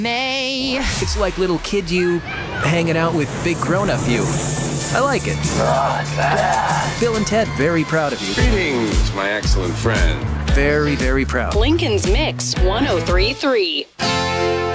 May. It's like little kid you hanging out with big grown-up you. I like it. Bill and Ted, very proud of you. Greetings, my excellent friend. Very, very proud. Lincoln's Mix 1033.